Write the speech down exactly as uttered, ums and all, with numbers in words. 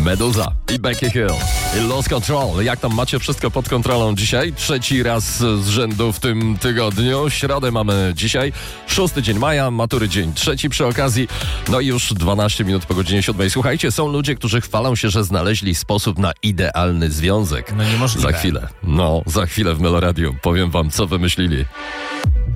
Meduza i Becky Hill i Lost Control. Jak tam macie wszystko pod kontrolą dzisiaj? Trzeci raz z rzędu w tym tygodniu. Środę mamy dzisiaj, szósty dzień maja, matury dzień trzeci przy okazji. No i już dwanaście minut po godzinie siódmej. Słuchajcie, są ludzie, którzy chwalą się, że znaleźli sposób na idealny związek. No niemożliwe. Za chwilę, no za chwilę w Meloradiu powiem wam, co wymyślili.